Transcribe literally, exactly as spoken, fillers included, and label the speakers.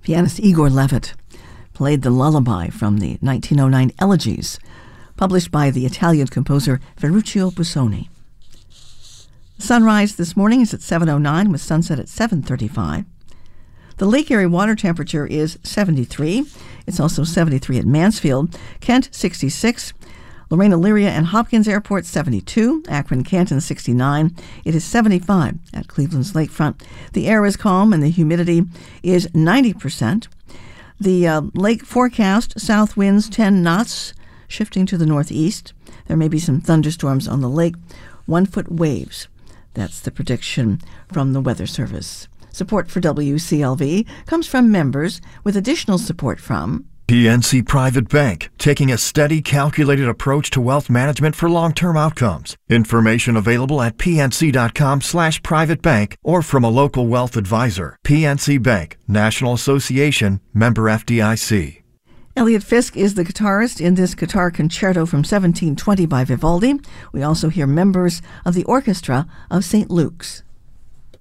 Speaker 1: Pianist Igor Levit played the lullaby from the nineteen oh nine Elegies, published by the Italian composer Ferruccio Busoni. Sunrise this morning is at seven oh nine with sunset at seven thirty-five. The Lake Erie water temperature is seventy-three. It's also seventy-three at Mansfield, Kent sixty-six, Lorraine Elyria and Hopkins Airport seventy-two, Akron Canton sixty-nine. It is seventy-five at Cleveland's lakefront. The air is calm and the humidity is ninety percent. The uh, lake forecast, south winds ten knots, shifting to the northeast. There may be some thunderstorms on the lake, one-foot waves. That's the prediction from the Weather Service. Support for W C L V comes from members with additional support from
Speaker 2: P N C Private Bank, taking a steady, calculated approach to wealth management for long-term outcomes. Information available at pnc.com slash private bank or from a local wealth advisor. P N C Bank, National Association, member F D I C.
Speaker 1: Elliot Fisk is the guitarist in this guitar concerto from seventeen twenty by Vivaldi. We also hear members of the Orchestra of Saint Luke's.